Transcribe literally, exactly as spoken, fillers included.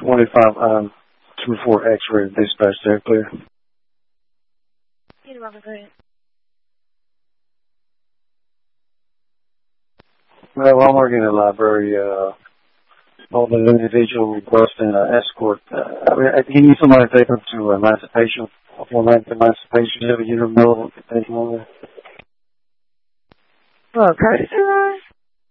twenty-five, um, two four X-ray dispatch there, clear. You're welcome, go ahead. Well, I'm working in the library, uh, on an individual requesting an escort. Uh, I mean, he needs somebody to take him to emancipation, for emancipation. Do you have a unit of take him over? Well, courtesy line?